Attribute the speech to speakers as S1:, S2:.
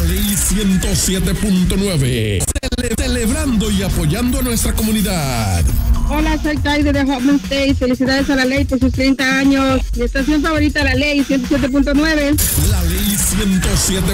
S1: Ley 107.9. Celebrando y apoyando a nuestra comunidad.
S2: Hola, soy Taide de Hotman State. Felicidades a la ley por sus 30 años. Mi estación favorita, la Ley 107.9.
S1: La Ley 107.